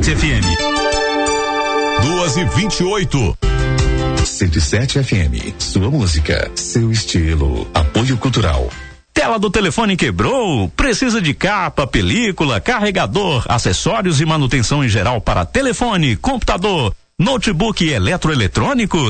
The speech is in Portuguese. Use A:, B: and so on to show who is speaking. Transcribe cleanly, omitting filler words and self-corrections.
A: 107 FM.
B: 2h28.
C: 107 FM, sua música, seu estilo, apoio cultural.
A: Tela do telefone quebrou? Precisa de capa, película, carregador, acessórios e manutenção em geral para telefone, computador, notebook e eletroeletrônicos?